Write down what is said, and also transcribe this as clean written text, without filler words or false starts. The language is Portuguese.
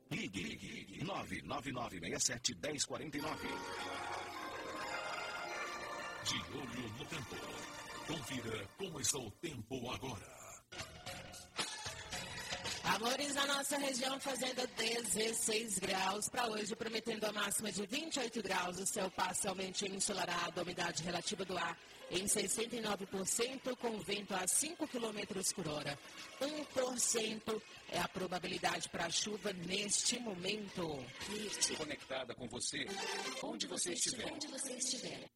Ligue 99967-1049. De olho no tempo. Confira como está o tempo agora. Amores, na nossa região fazendo 16 graus para hoje, prometendo a máxima de 28 graus, o céu parcialmente ensolarado, a umidade relativa do ar em 69%, com vento a 5 km por hora. 1% é a probabilidade para chuva neste momento. Conectada com você, onde você estiver.